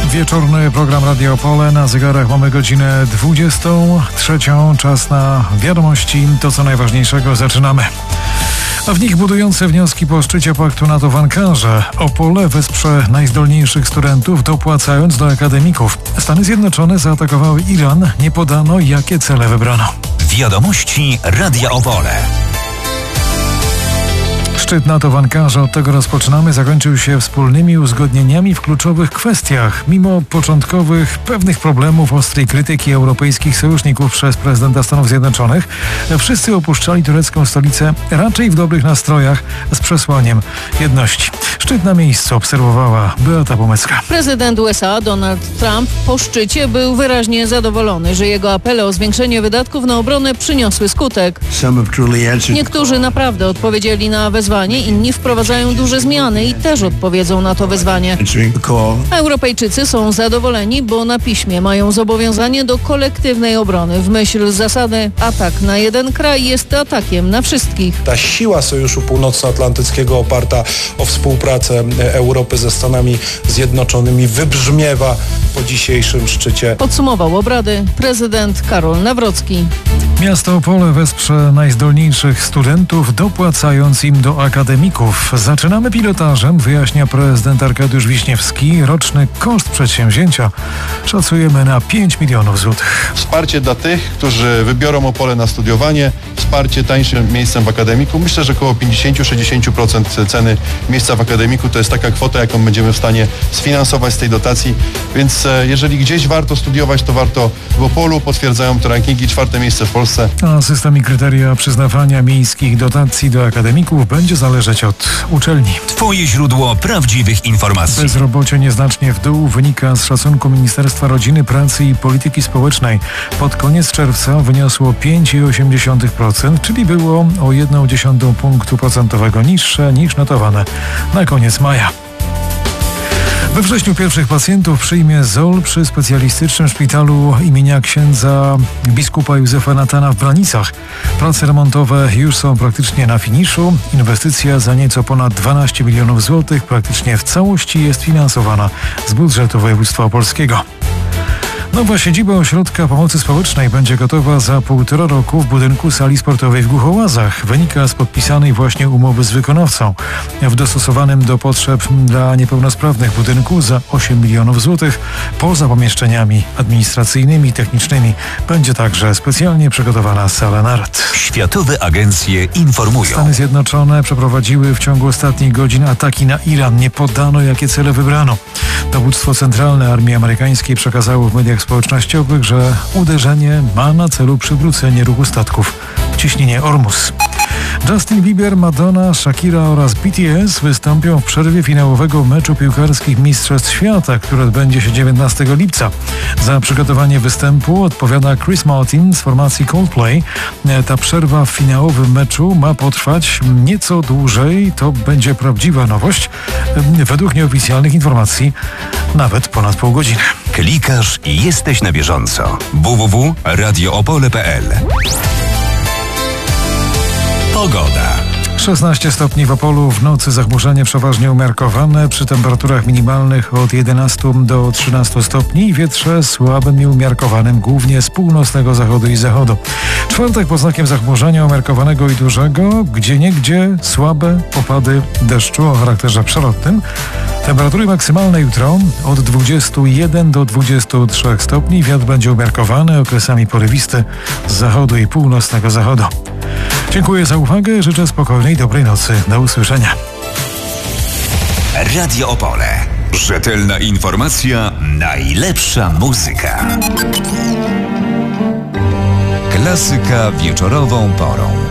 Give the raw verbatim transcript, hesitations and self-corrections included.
Wieczorny program Radio Opole. Na zegarach mamy godzinę dwudziestą trzecią. Czas na wiadomości. To co najważniejszego zaczynamy. A w nich budujące wnioski po szczycie paktu NATO w Ankarze. Opole wesprze najzdolniejszych studentów, dopłacając do akademików. Stany Zjednoczone zaatakowały Iran. Nie podano, jakie cele wybrano. Wiadomości Radia Opole. Szczyt NATO w Ankarze, od tego rozpoczynamy, zakończył się wspólnymi uzgodnieniami w kluczowych kwestiach. Mimo początkowych pewnych problemów, ostrej krytyki europejskich sojuszników przez prezydenta Stanów Zjednoczonych, wszyscy opuszczali turecką stolicę raczej w dobrych nastrojach z przesłaniem jedności. Szczyt na miejscu obserwowała Beata Pomecka. Prezydent U S A Donald Trump po szczycie był wyraźnie zadowolony, że jego apele o zwiększenie wydatków na obronę przyniosły skutek. Niektórzy naprawdę odpowiedzieli na wezwanie, inni wprowadzają duże zmiany i też odpowiedzą na to wyzwanie. Europejczycy są zadowoleni, bo na piśmie mają zobowiązanie do kolektywnej obrony. W myśl zasady atak na jeden kraj jest atakiem na wszystkich. Ta siła Sojuszu Północnoatlantyckiego oparta o współpracę Europy ze Stanami Zjednoczonymi wybrzmiewa po dzisiejszym szczycie. Podsumował obrady prezydent Karol Nawrocki. Miasto Opole wesprze najzdolniejszych studentów, dopłacając im do akademików. Zaczynamy pilotażem, wyjaśnia prezydent Arkadiusz Wiśniewski. Roczny koszt przedsięwzięcia szacujemy na pięć milionów złotych. Wsparcie dla tych, którzy wybiorą Opole na studiowanie, wsparcie tańszym miejscem w akademiku. Myślę, że około pięćdziesiąt do sześćdziesięciu procent ceny miejsca w akademiku to jest taka kwota, jaką będziemy w stanie sfinansować z tej dotacji. Więc jeżeli gdzieś warto studiować, to warto w Opolu. Potwierdzają to rankingi, czwarte miejsce w Polsce. A system i kryteria przyznawania miejskich dotacji do akademików będzie zależeć od uczelni. Twoje źródło prawdziwych informacji. Bezrobocie nieznacznie w dół wynika z szacunku Ministerstwa Rodziny, Pracy i Polityki Społecznej. Pod koniec czerwca wyniosło pięć przecinek osiem procent, czyli było o jedną dziesiątą punktu procentowego niższe niż notowane na koniec maja. We wrześniu pierwszych pacjentów przyjmie Z O L przy specjalistycznym szpitalu imienia księdza biskupa Józefa Natana w Branicach. Prace remontowe już są praktycznie na finiszu. Inwestycja za nieco ponad dwanaście milionów złotych praktycznie w całości jest finansowana z budżetu województwa opolskiego. Nowa siedziba Ośrodka Pomocy Społecznej będzie gotowa za półtora roku w budynku sali sportowej w Głuchołazach. Wynika z podpisanej właśnie umowy z wykonawcą. W dostosowanym do potrzeb dla niepełnosprawnych budynku za osiem milionów złotych poza pomieszczeniami administracyjnymi i technicznymi będzie także specjalnie przygotowana sala narad. Światowe agencje informują. Stany Zjednoczone przeprowadziły w ciągu ostatnich godzin ataki na Iran. Nie podano, jakie cele wybrano. Dowództwo Centralne Armii Amerykańskiej przekazało w mediach społecznościowych, że uderzenie ma na celu przywrócenie ruchu statków w ciśnienie Ormus. Justin Bieber, Madonna, Shakira oraz B T S wystąpią w przerwie finałowego meczu piłkarskich Mistrzostw Świata, który odbędzie się dziewiętnastego lipca. Za przygotowanie występu odpowiada Chris Martin z formacji Coldplay. Ta przerwa w finałowym meczu ma potrwać nieco dłużej. To będzie prawdziwa nowość. Według nieoficjalnych informacji nawet ponad pół godziny. Klikasz i jesteś na bieżąco. w w w kropka radio opole kropka p l. Pogoda. szesnaście stopni w Opolu, w nocy zachmurzenie przeważnie umiarkowane, przy temperaturach minimalnych od jedenastu do trzynastu stopni i wietrze słabym i umiarkowanym, głównie z północnego zachodu i zachodu. Czwartek pod znakiem zachmurzenia umiarkowanego i dużego, gdzieniegdzie słabe opady deszczu o charakterze przelotnym. Temperatury maksymalne jutro od dwudziestu jeden do dwudziestu trzech stopni, wiatr będzie umiarkowany, okresami porywisty z zachodu i północnego zachodu. Dziękuję za uwagę, życzę spokojnej, dobrej nocy. Do usłyszenia. Radio Opole. Rzetelna informacja, najlepsza muzyka. Klasyka wieczorową porą.